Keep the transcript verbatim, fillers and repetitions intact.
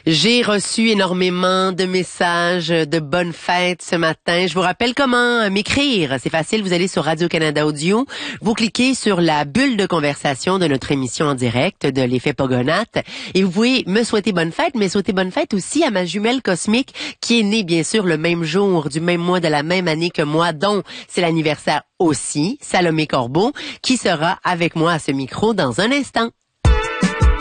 J'ai reçu énormément de messages de bonnes fêtes ce matin. Je vous rappelle comment m'écrire. C'est facile, vous allez sur Radio-Canada Audio, vous cliquez sur la bulle de conversation de notre émission en direct de l'effet Pogonath et vous pouvez me souhaiter bonne fête, mais souhaiter bonne fête aussi à ma jumelle cosmique qui est née bien sûr le même jour, du même mois, de la même année que moi, dont c'est l'anniversaire aussi, Salomé Corbeau, qui sera avec moi à ce micro dans un instant.